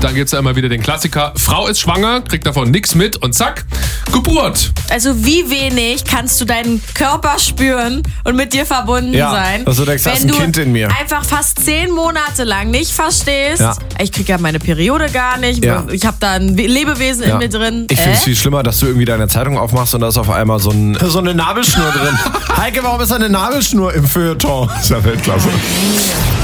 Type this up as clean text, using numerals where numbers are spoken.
dann gibt's ja immer wieder den Klassiker, Frau ist schwanger, kriegt davon nichts mit und zack, Geburt. Also wie wenig kannst du deinen Körper spüren und mit dir verbunden sein, also du denkst, das ist ein Kind in mir. Einfach fast 10 Monate lang nicht verstehst, ich krieg ja meine Periode gar nicht, ich habe da ein Lebewesen in mir drin. Ich finde es viel schlimmer, dass du irgendwie deine Zeitung aufmachst und da ist auf einmal so eine Nabelschnur drin. Heike, warum ist da eine Nabelschnur im Feuilleton? Das ist ja Weltklasse.